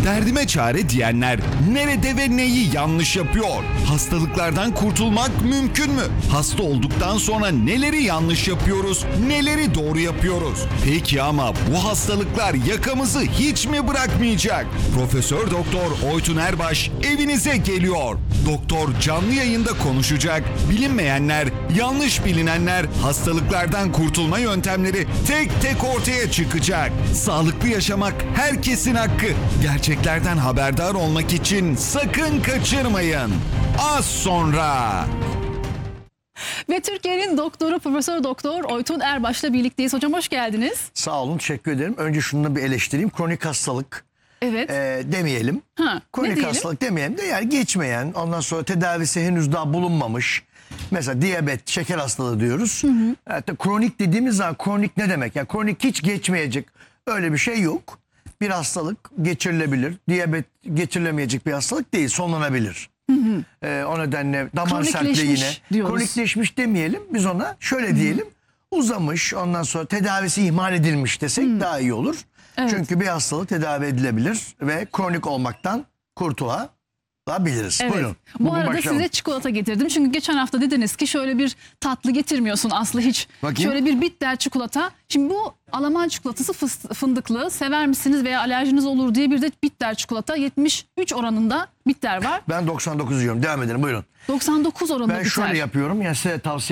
Derdime çare diyenler nerede ve neyi yanlış yapıyor? Hastalıklardan kurtulmak mümkün mü? Hasta olduktan sonra neleri yanlış yapıyoruz, neleri doğru yapıyoruz? Peki ama bu hastalıklar yakamızı hiç mi bırakmayacak? Profesör Doktor Oytun Erbaş evinize geliyor. Doktor canlı yayında konuşacak. Bilinmeyenler, yanlış bilinenler, hastalıklardan kurtulma yöntemleri tek tek ortaya çıkacak. Sağlıklı yaşamak herkesin hakkı. Gerçeklerden haberdar olmak için sakın kaçırmayın. Az sonra. Ve Türkiye'nin doktoru Profesör Doktor Oytun Erbaş'la birlikteyiz. Hocam hoş geldiniz. Sağ olun, teşekkür ederim. Önce şunu bir eleştireyim. Kronik hastalık Evet. demeyelim. Ne Kronik diyelim? hastalık demeyelim de yani geçmeyen, ondan sonra tedavisi henüz daha bulunmamış. Mesela diyabet, şeker hastalığı diyoruz. Hatta kronik dediğimiz zaman kronik ne demek? Yani kronik hiç geçmeyecek öyle bir şey yok. Bir hastalık geçirilebilir. Diyabet geçirilemeyecek bir hastalık değil, sonlanabilir. O nedenle damar sertliğine diyoruz. kronikleşmiş demeyelim. Biz ona şöyle diyelim. Uzamış, ondan sonra tedavisi ihmal edilmiş desek daha iyi olur. Evet. Çünkü bir hastalık tedavi edilebilir ve kronik olmaktan kurtulabiliriz. Evet. Buyurun. Bu arada başlayalım. size çikolata getirdim. Çünkü geçen hafta dediniz ki şöyle bir tatlı getirmiyorsun Aslı hiç. Bakayım. Şöyle bir bitter çikolata. Şimdi bu Alman çikolatası fındıklı. Sever misiniz veya alerjiniz olur diye bir de bitter çikolata. 73 oranında bitter var. Ben 99 yiyorum. Devam edelim, buyurun. 99 oranında Ben bitter. şöyle yapıyorum. Yani size tavsiye